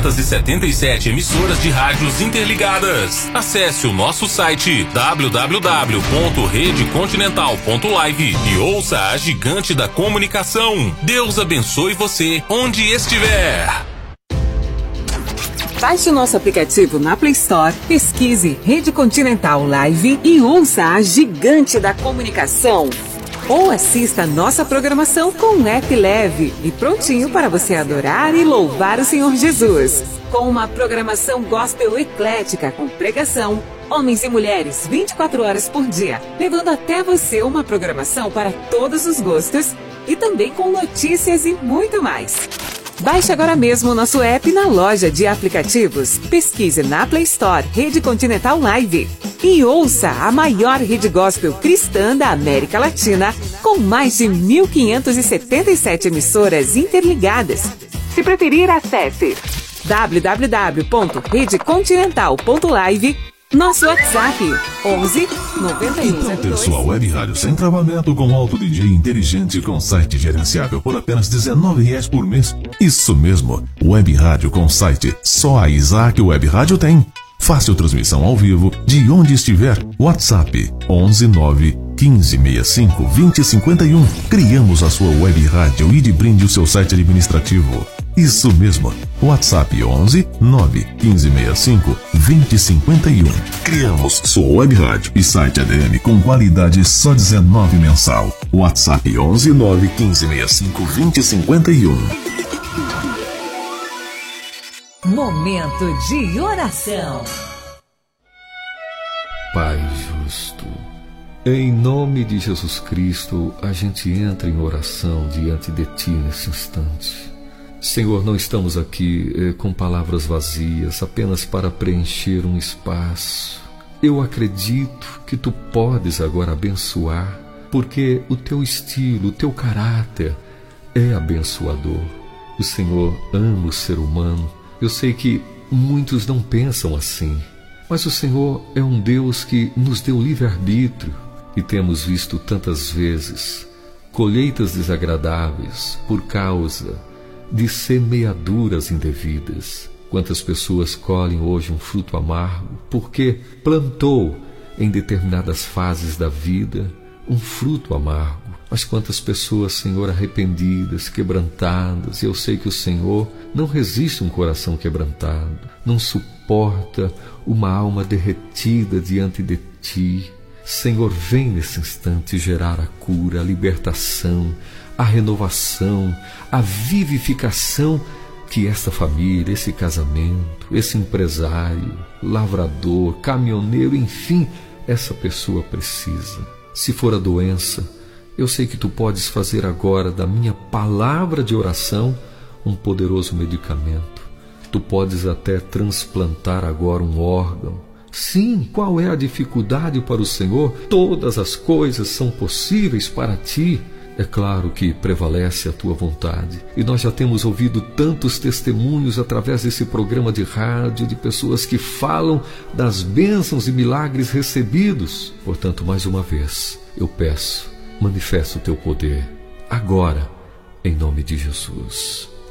1.577 emissoras de rádios interligadas. Acesse o nosso site www.redecontinental.live e ouça a gigante da comunicação. Deus abençoe você onde estiver. Baixe o nosso aplicativo na Play Store, pesquise Rede Continental Live e ouça a gigante da comunicação. Ou assista a nossa programação com um app leve e prontinho para você adorar e louvar o Senhor Jesus. Com uma programação gospel eclética com pregação, homens e mulheres 24 horas por dia, levando até você uma programação para todos os gostos e também com notícias e muito mais. Baixe agora mesmo o nosso app na loja de aplicativos. Pesquise na Play Store Rede Continental Live e ouça a maior rede gospel cristã da América Latina, com mais de 1.577 emissoras interligadas. Se preferir, acesse www.redecontinental.live. Nosso WhatsApp 11 91. Então ter sua web rádio sem travamento com Auto DJ inteligente com site gerenciável por apenas R$19 por mês. Isso mesmo, web rádio com site. Só a Isaac Web Rádio tem. Fácil transmissão ao vivo de onde estiver. WhatsApp 11 9 15 65 20 51. Criamos a sua web rádio e de brinde o seu site administrativo. Isso mesmo, WhatsApp 11 9 15 65 20 51. Criamos sua web rádio e site ADM com qualidade só R$19 mensal. WhatsApp 11 9 15 65 20 51. Momento de oração. Pai justo, em nome de Jesus Cristo, a gente entra em oração diante de Ti nesse instante. Senhor, não estamos aqui com palavras vazias, apenas para preencher um espaço. Eu acredito que Tu podes agora abençoar, porque o Teu estilo, o Teu caráter é abençoador. O Senhor ama o ser humano. Eu sei que muitos não pensam assim, mas o Senhor é um Deus que nos deu livre-arbítrio e temos visto tantas vezes colheitas desagradáveis por causa de semeaduras indevidas. Quantas pessoas colhem hoje um fruto amargo porque plantou em determinadas fases da vida um fruto amargo. Mas quantas pessoas, Senhor, arrependidas, quebrantadas. Eu sei que o Senhor não resiste um coração quebrantado, não suporta uma alma derretida diante de Ti. Senhor, vem nesse instante gerar a cura, a libertação, a renovação, a vivificação que esta família, esse casamento, esse empresário, lavrador, caminhoneiro, enfim, essa pessoa precisa. Se for a doença, eu sei que Tu podes fazer agora da minha palavra de oração um poderoso medicamento. Tu podes até transplantar agora um órgão. Sim, qual é a dificuldade para o Senhor? Todas as coisas são possíveis para Ti. É claro que prevalece a Tua vontade. E nós já temos ouvido tantos testemunhos através desse programa de rádio, de pessoas que falam das bênçãos e milagres recebidos. Portanto, mais uma vez, eu peço, manifesta o Teu poder, agora, em nome de Jesus.